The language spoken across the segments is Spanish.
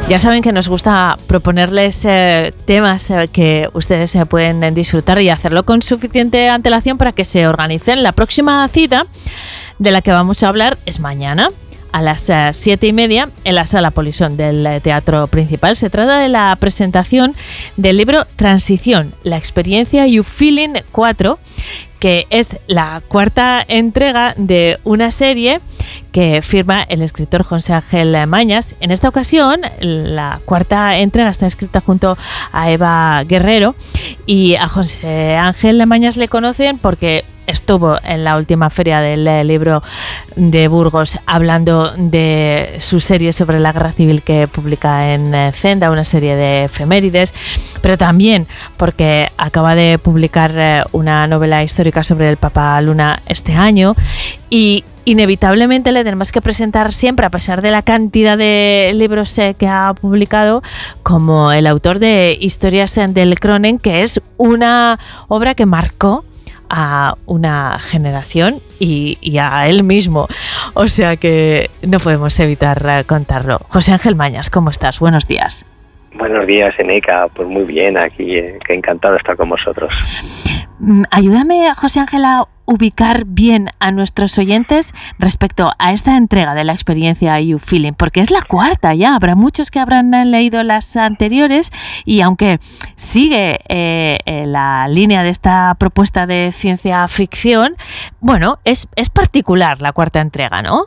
Ya saben que nos gusta proponerles temas que ustedes pueden disfrutar y hacerlo con suficiente antelación para que se organicen. La próxima cita de la que vamos a hablar es mañana a las 7:30 en la Sala Polisón del Teatro Principal. Se trata de la presentación del libro Transición, la experiencia You Feeling 4, que es la cuarta entrega de una serie que firma el escritor José Ángel Mañas. En esta ocasión, la cuarta entrega está escrita junto a Eva Guerrero, y a José Ángel Mañas le conocen porque estuvo en la última feria del libro de Burgos hablando de su serie sobre la guerra civil que publica en Zenda, una serie de efemérides, pero también porque acaba de publicar una novela histórica sobre el Papa Luna este año, y inevitablemente le tenemos que presentar siempre, a pesar de la cantidad de libros que ha publicado, como el autor de Historias del Cronen, que es una obra que marcó a una generación y a él mismo. O sea que no podemos evitar contarlo. José Ángel Mañas, ¿cómo estás? Buenos días. Buenos días, Eneca. Pues muy bien, aquí, que encantado de estar con vosotros. Ayúdame, José Ángel, a ubicar bien a nuestros oyentes respecto a esta entrega de la experiencia You Feeling, porque es la cuarta ya. Habrá muchos que habrán leído las anteriores, y aunque sigue la línea de esta propuesta de ciencia ficción, bueno, es particular la cuarta entrega, ¿no?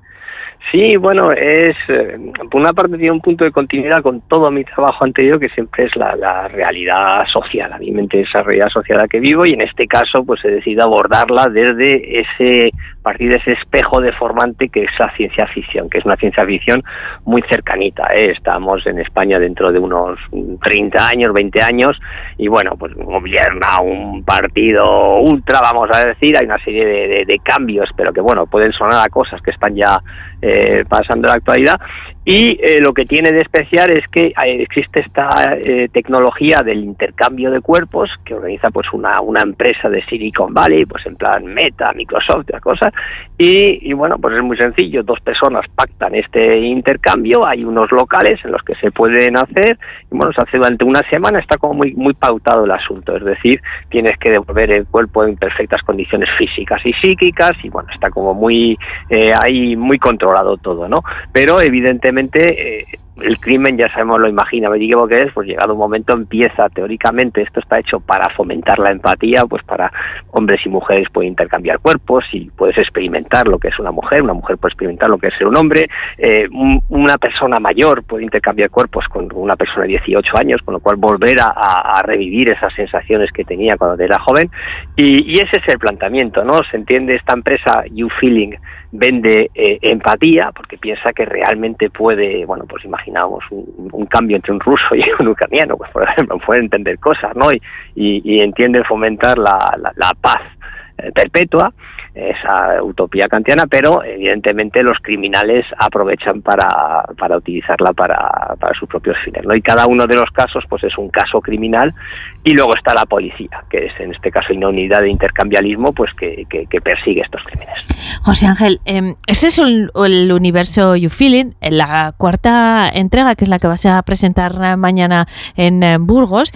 Sí, bueno, es por una parte tiene un punto de continuidad con todo mi trabajo anterior, que siempre es la realidad social. A mí me interesa la realidad social a la que vivo, y en este caso pues he decidido abordarla desde partir de ese espejo deformante que es la ciencia ficción, que es una ciencia ficción muy cercanita, ¿eh? Estamos en España dentro de unos 30 años, 20 años, y bueno, pues gobierna un partido ultra, vamos a decir. Hay una serie de cambios, pero que bueno, pueden sonar a cosas que están ya pasando en la actualidad, y lo que tiene de especial es que existe esta tecnología del intercambio de cuerpos que organiza pues una empresa de Silicon Valley, pues en plan Meta, Microsoft, las cosas, y bueno, pues es muy sencillo. Dos personas pactan este intercambio, hay unos locales en los que se pueden hacer, y bueno, se hace durante una semana. Está como muy pautado el asunto, es decir, tienes que devolver el cuerpo en perfectas condiciones físicas y psíquicas, y bueno, está como muy ahí muy controlado todo, ¿no? Pero evidentemente el crimen, ya sabemos, lo imagina, me digo que es, pues llegado un momento empieza, teóricamente esto está hecho para fomentar la empatía, pues para hombres y mujeres pueden intercambiar cuerpos, y puedes experimentar lo que es una mujer puede experimentar lo que es ser un hombre, una persona mayor puede intercambiar cuerpos con una persona de 18 años, con lo cual volver a revivir esas sensaciones que tenía cuando era joven, y ese es el planteamiento, ¿no? Se entiende, esta empresa You Feeling vende empatía porque piensa que realmente puede, bueno, pues imaginamos un cambio entre un ruso y un ucraniano, pues por ejemplo, puede entender cosas, ¿no? Y entiende fomentar la paz perpetua, esa utopía kantiana, pero evidentemente los criminales aprovechan para utilizarla para sus propios fines, ¿no? Y cada uno de los casos pues es un caso criminal, y luego está la policía, que es en este caso una unidad de intercambialismo pues que persigue estos crímenes. José Ángel, ese es el universo You Feeling, en la cuarta entrega, que es la que vas a presentar mañana en Burgos.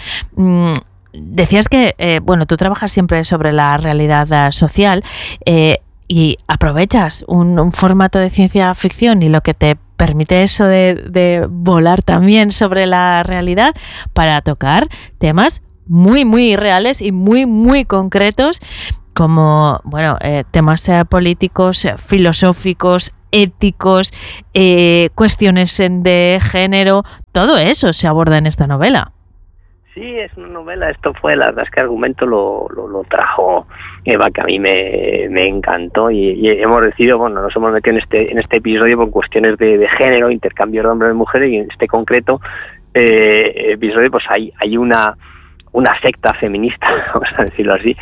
Decías que, bueno, tú trabajas siempre sobre la realidad social, y aprovechas un formato de ciencia ficción y lo que te permite eso de volar también sobre la realidad para tocar temas muy, muy reales y muy, muy concretos, como, bueno, temas políticos, filosóficos, éticos, cuestiones de género. Todo eso se aborda en esta novela. Sí, es una novela. Esto fue, la verdad es que el argumento lo trajo Eva, que a mí me encantó, y hemos decidido, bueno, nos hemos metido en este episodio por cuestiones de género, intercambio de hombres y mujeres, y en este concreto episodio pues hay una secta feminista, vamos a decirlo así,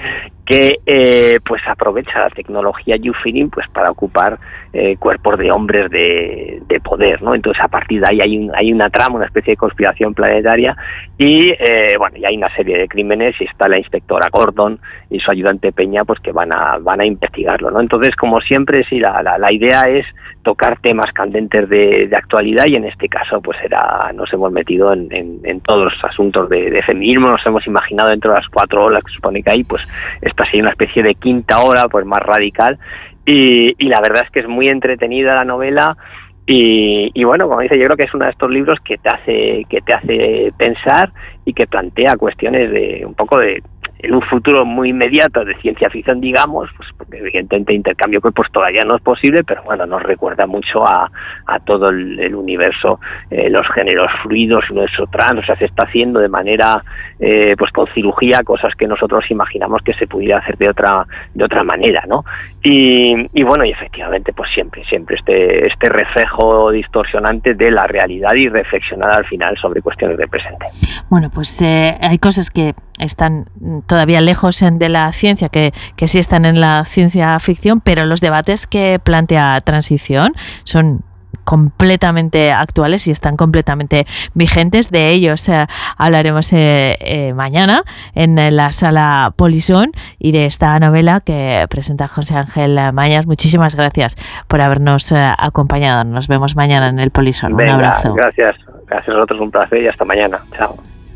que pues aprovecha la tecnología YouFeeling pues para ocupar cuerpos de hombres de poder, ¿no? Entonces a partir de ahí hay una trama, una especie de conspiración planetaria y y hay una serie de crímenes y está la inspectora Gordon y su ayudante Peña pues que van a investigarlo, ¿no? Entonces, como siempre, sí, la idea es tocar temas candentes de actualidad y en este caso pues nos hemos metido en todos los asuntos de feminismo, nos hemos imaginado dentro de las 4 olas que supone que hay, pues esta sería una especie de quinta ola pues más radical y la verdad es que es muy entretenida la novela y bueno, como dice, yo creo que es uno de estos libros que te hace pensar y que plantea cuestiones de un poco de en un futuro muy inmediato de ciencia ficción, digamos, pues porque evidentemente intercambio cuerpos todavía no es posible, pero bueno, nos recuerda mucho a todo el universo, los géneros fluidos, el universo trans, o sea, se está haciendo de manera, pues con cirugía, cosas que nosotros imaginamos que se pudiera hacer de otra manera, ¿no? Y bueno, y efectivamente, pues siempre este reflejo distorsionante de la realidad y reflexionar al final sobre cuestiones de presente. Bueno, pues hay cosas que están todavía lejos de la ciencia, que sí están en la ciencia ficción, pero los debates que plantea Transición son completamente actuales y están completamente vigentes. De ellos hablaremos mañana en la sala Polisón y de esta novela que presenta José Ángel Mañas. Muchísimas gracias por habernos acompañado. Nos vemos mañana en el Polisón. Venga, un abrazo. Gracias a vosotros, un placer y hasta mañana. Chao.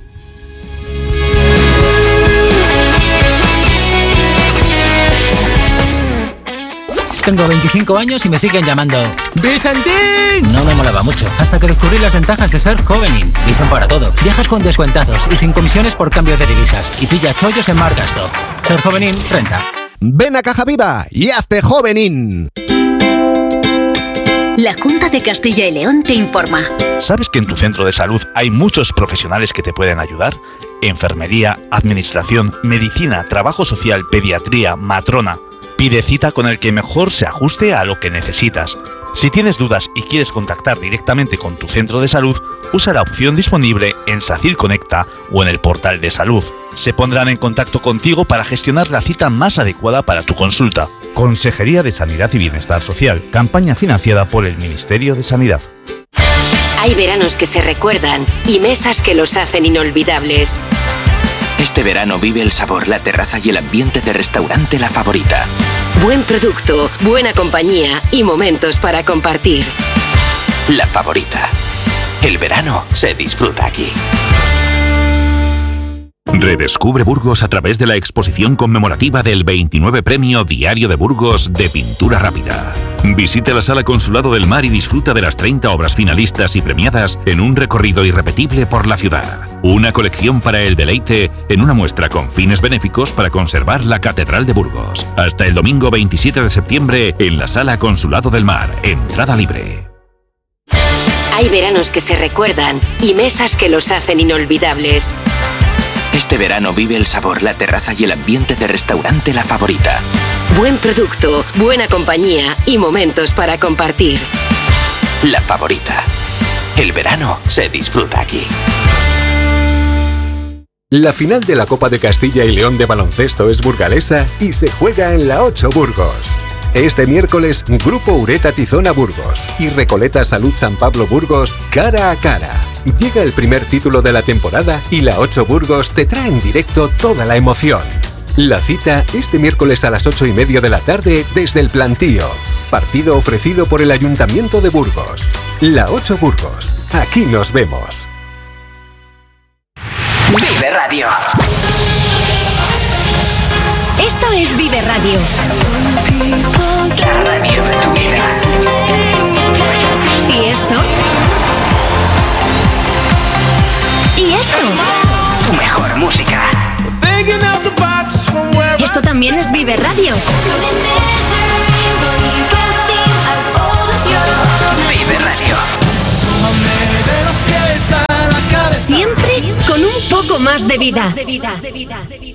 Tengo 25 años y me siguen llamando ¡Vicentín! No me molaba mucho, hasta que descubrí las ventajas de ser Jovenin. Dicen para todo. Viajas con descuentazos y sin comisiones por cambio de divisas. Y pilla chollos en Margasto. Ser Jovenin renta. Ven a Caja Viva y hazte Jovenin. La Junta de Castilla y León te informa. ¿Sabes que en tu centro de salud hay muchos profesionales que te pueden ayudar? Enfermería, administración, medicina, trabajo social, pediatría, matrona. Pide cita con el que mejor se ajuste a lo que necesitas. Si tienes dudas y quieres contactar directamente con tu centro de salud, usa la opción disponible en SACIL Conecta o en el portal de salud. Se pondrán en contacto contigo para gestionar la cita más adecuada para tu consulta. Consejería de Sanidad y Bienestar Social, campaña financiada por el Ministerio de Sanidad. Hay veranos que se recuerdan y mesas que los hacen inolvidables. Este verano vive el sabor, la terraza y el ambiente de restaurante La Favorita. Buen producto, buena compañía y momentos para compartir. La Favorita. El verano se disfruta aquí. Redescubre Burgos a través de la exposición conmemorativa del 29 Premio Diario de Burgos de Pintura Rápida. Visite la Sala Consulado del Mar y disfruta de las 30 obras finalistas y premiadas en un recorrido irrepetible por la ciudad. Una colección para el deleite en una muestra con fines benéficos para conservar la Catedral de Burgos. Hasta el domingo 27 de septiembre en la Sala Consulado del Mar. Entrada libre. Hay veranos que se recuerdan y mesas que los hacen inolvidables. Este verano vive el sabor, la terraza y el ambiente de restaurante La Favorita. Buen producto, buena compañía y momentos para compartir. La Favorita. El verano se disfruta aquí. La final de la Copa de Castilla y León de baloncesto es burgalesa y se juega en la 8 Burgos. Este miércoles, Grupo Ureta Tizona Burgos y Recoleta Salud San Pablo Burgos cara a cara. Llega el primer título de la temporada y la 8 Burgos te trae en directo toda la emoción. La cita este miércoles a las 8:30 de la tarde desde el Plantío. Partido ofrecido por el Ayuntamiento de Burgos. La 8 Burgos. Aquí nos vemos. Vive Radio. Esto es Vive Radio. La radio de tu vida. ¿Y esto? ¿Y esto? Tu mejor música. Esto también es Vive Radio. Vive Radio. Siempre con un poco más de vida.